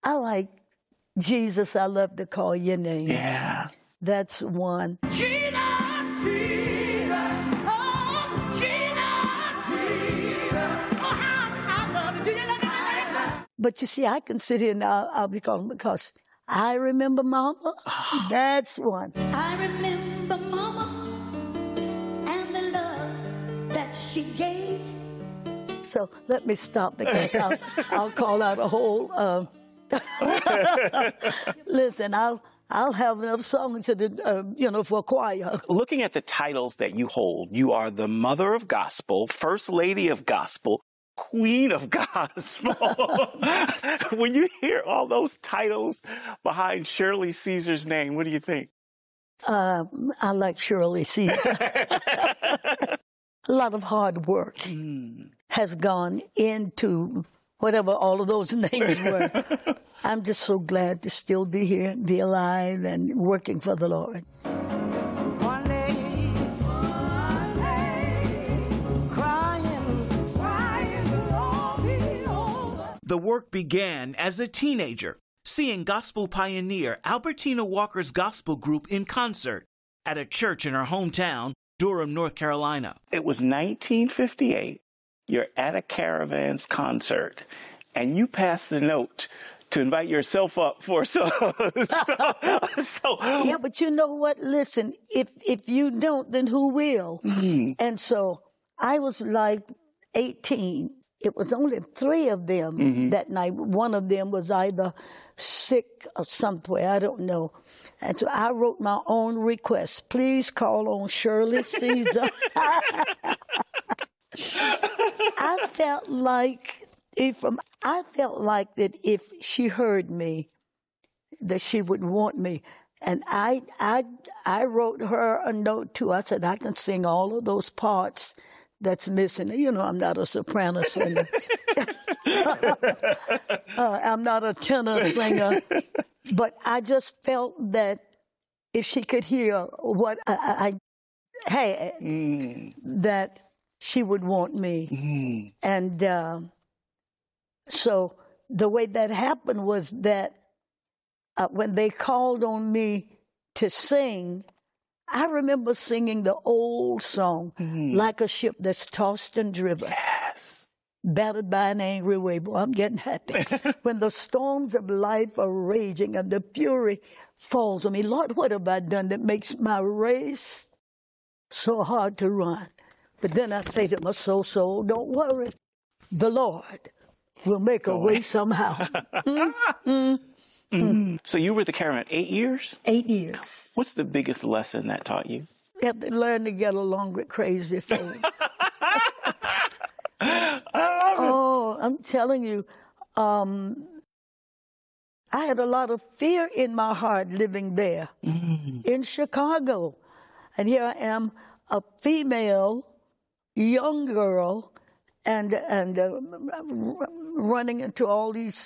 I like Jesus, I love to call your name. Yeah. That's one. Jesus, Jesus, oh, Jesus, Jesus. Oh, how I love you. Do you love me? But you see, I can sit here and I'll be calling because I remember Mama. That's one. I remember Mama and the love that she gave. So let me stop because I'll call out a whole. Listen, I'll have enough songs to for a choir. Looking at the titles that you hold, you are the Mother of Gospel, First Lady of Gospel, Queen of Gospel. When you hear all those titles behind Shirley Caesar's name, what do you think? I like Shirley Caesar. A lot of hard work has gone into whatever all of those names were. I'm just so glad to still be here, be alive, and working for the Lord. One day, crying, will all be over. The work began as a teenager, seeing gospel pioneer Albertina Walker's gospel group in concert at a church in her hometown, Durham, North Carolina. It was 1958. You're at a Caravans concert, and you pass the note to invite yourself up for so. Yeah, but you know what? Listen, if you don't, then who will? And so I was like 18. It was only 3 of them that night. One of them was either sick or somewhere, I don't know. And so I wrote my own request. Please call on Shirley Caesar. I felt like that if she heard me, that she would want me. And I wrote her a note too. I said, I can sing all of those parts that's missing. You know, I'm not a soprano singer. I'm not a tenor singer. But I just felt that if she could hear what I had, that she would want me. And so the way that happened was that when they called on me to sing, I remember singing the old song, Like a Ship That's Tossed and Driven. Yes. Battered by an angry wave. Boy, I'm getting happy. When the storms of life are raging and the fury falls on me, Lord, what have I done that makes my race so hard to run? But then I say to my soul, don't worry. The Lord will make a way somehow. So you were at the Caravan 8 years? 8 years. What's the biggest lesson that taught you? You have to learn to get along with crazy folk. Oh, I'm telling you, I had a lot of fear in my heart living there in Chicago. And here I am, a female, young girl, and running into all these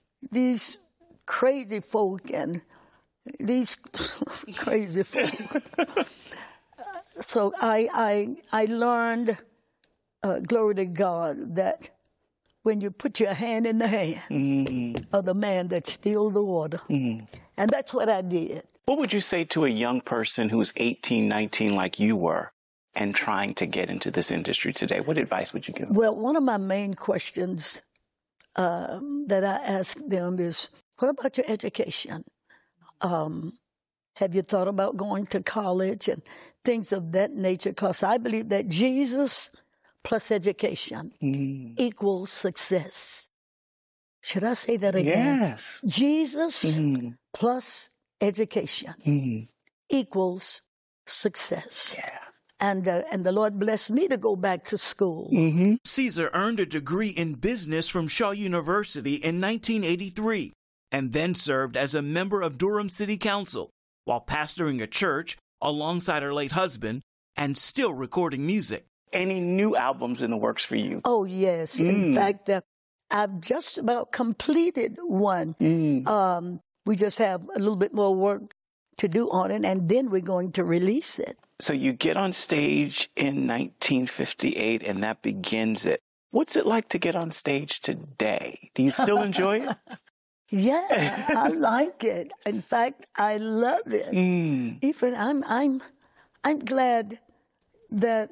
crazy folk and these crazy folk. So I learned, glory to God, that when you put your hand in the hand of the man that steals the water, and that's what I did. What would you say to a young person who's 18, 19 like you were and trying to get into this industry today? What advice would you give them? Well, one of my main questions that I ask them is, what about your education? Have you thought about going to college and things of that nature? Because I believe that Jesus plus education equals success. Should I say that again? Yes. Jesus plus education equals success. Yeah. And the Lord blessed me to go back to school. Caesar earned a degree in business from Shaw University in 1983 and then served as a member of Durham City Council while pastoring a church alongside her late husband and still recording music. Any new albums in the works for you? Oh, yes. In fact, I've just about completed one. We just have a little bit more work to do on it, and then we're going to release it. So you get on stage in 1958, and that begins it. What's it like to get on stage today? Do you still enjoy it? Yeah, I like it. In fact, I love it. Even I'm glad that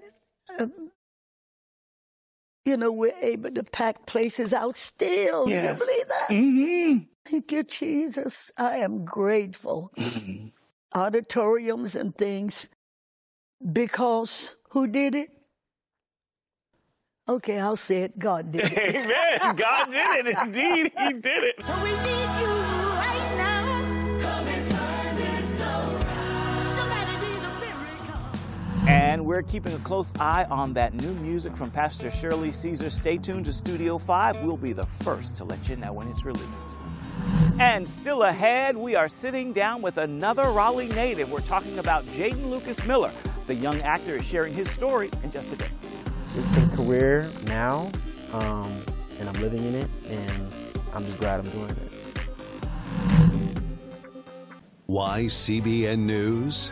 we're able to pack places out still. Yes. You believe that? Thank you, Jesus. I am grateful. Auditoriums and things, because who did it? Okay, I'll say it. God did it. Amen. God did it. Indeed, He did it. So we need you right now. Come and turn this around. Somebody need a miracle. And we're keeping a close eye on that new music from Pastor Shirley Caesar. Stay tuned to Studio 5. We'll be the first to let you know when it's released. And still ahead, we are sitting down with another Raleigh native. We're talking about Jaden Lucas Miller. The young actor is sharing his story in just a bit. It's a career now, and I'm living in it, and I'm just glad I'm doing it. Why CBN News?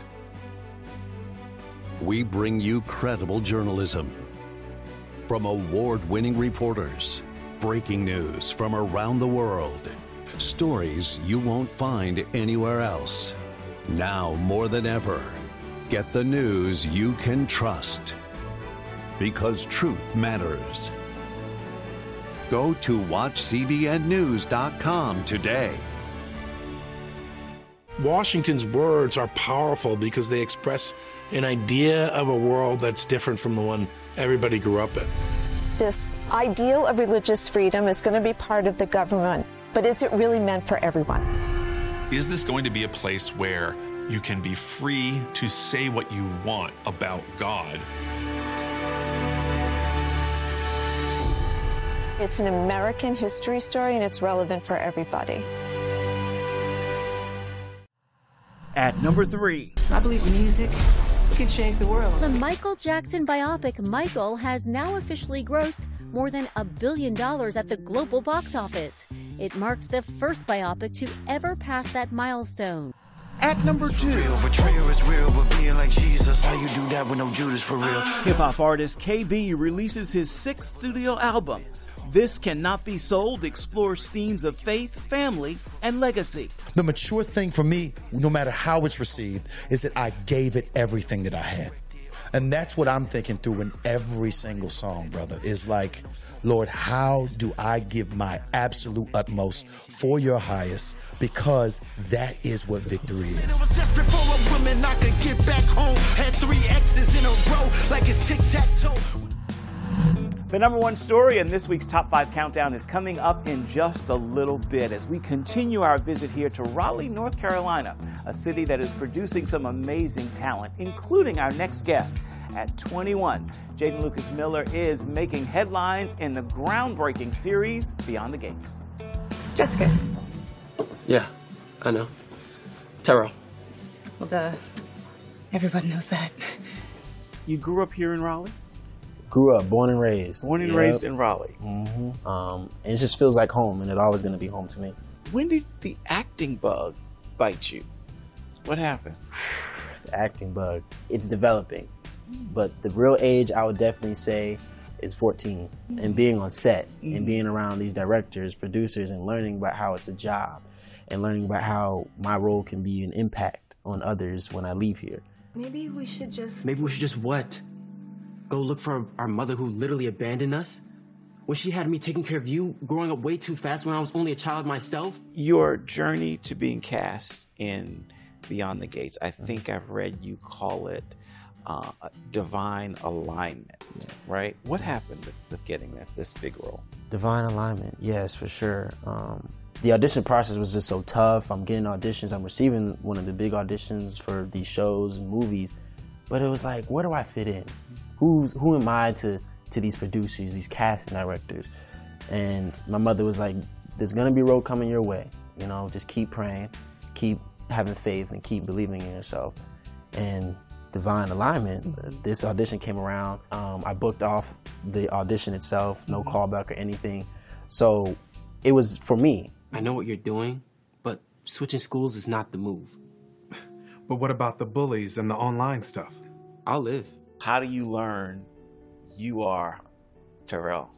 We bring you credible journalism from award-winning reporters, breaking news from around the world, stories you won't find anywhere else. Now more than ever, get the news you can trust. Because truth matters. Go to watchcbnnews.com today. Washington's words are powerful because they express an idea of a world that's different from the one everybody grew up in. This ideal of religious freedom is going to be part of the government, but is it really meant for everyone? Is this going to be a place where you can be free to say what you want about God? It's an American history story, and it's relevant for everybody. At number 3. I believe music can change the world. The Michael Jackson biopic Michael has now officially grossed more than $1 billion at the global box office. It marks the first biopic to ever pass that milestone. At number 2. Betrayal is real, but being like Jesus, how you do that with no Judas for real? Hip-hop artist KB releases his 6th studio album. This Cannot Be Sold explores themes of faith, family, and legacy. The mature thing for me, no matter how it's received, is that I gave it everything that I had. And that's what I'm thinking through in every single song, brother, is like, Lord, how do I give my absolute utmost for your highest? Because that is what victory is. I was desperate for a woman I could get back home. Had 3 exes in a row, like it's tic-tac-toe. The number 1 story in this week's Top 5 Countdown is coming up in just a little bit as we continue our visit here to Raleigh, North Carolina, a city that is producing some amazing talent, including our next guest. At 21, Jaden Lucas Miller is making headlines in the groundbreaking series Beyond the Gates. Jessica. Yeah, I know. Terrell. Well, duh. Everybody knows that. You grew up here in Raleigh? Grew up, born and raised. Born and raised in Raleigh. Mm-hmm. And it just feels like home, and it's always going to be home to me. When did the acting bug bite you? What happened? The acting bug, it's developing. But the real age, I would definitely say, is 14. And being on set and being around these directors, producers, and learning about how it's a job and learning about how my role can be an impact on others when I leave here. Maybe we should just... Maybe we should just what? Go look for our mother who literally abandoned us? When she had me taking care of you, growing up way too fast when I was only a child myself? Your journey to being cast in Beyond the Gates, I think I've read you call it divine alignment, right? What happened with getting this big role? Divine alignment, yes, for sure. The audition process was just so tough. I'm getting auditions. I'm receiving one of the big auditions for these shows and movies. But it was like, where do I fit in? Who am I to these producers, these casting directors? And my mother was like, there's going to be a role coming your way. You know, just keep praying, keep having faith, and keep believing in yourself. And divine alignment, this audition came around. I booked off the audition itself, no callback or anything. So it was for me. I know what you're doing, but switching schools is not the move. But what about the bullies and the online stuff? I'll live. How do you learn you are Terrell?